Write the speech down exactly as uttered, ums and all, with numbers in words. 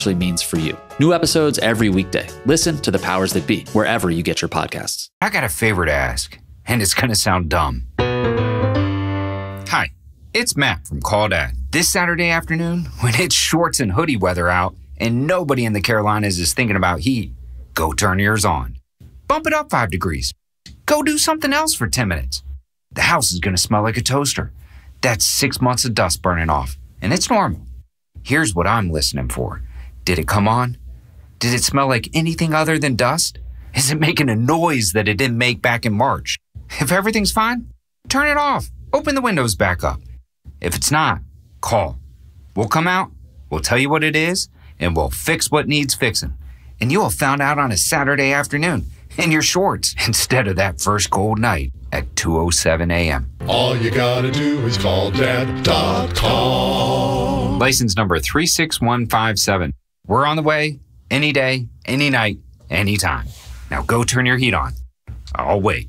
actually means for you. New episodes every weekday. Listen to The Powers That Be, wherever you get your podcasts. I got a favor to ask, and it's going to sound dumb. Hi, it's Matt from Call Dad. This Saturday afternoon, when it's shorts and hoodie weather out, and nobody in the Carolinas is thinking about heat, go turn yours on. Bump it up five degrees. Go do something else for ten minutes. The house is going to smell like a toaster. That's six months of dust burning off, and it's normal. Here's what I'm listening for. Did it come on? Did it smell like anything other than dust? Is it making a noise that it didn't make back in March? If everything's fine, turn it off. Open the windows back up. If it's not, call. We'll come out, we'll tell you what it is, and we'll fix what needs fixing. And you'll have found out on a Saturday afternoon in your shorts instead of that first cold night at two oh seven a.m. All you gotta do is call dad dot com. License number three six one five seven. We're on the way, any day, any night, anytime. Now go turn your heat on. I'll wait.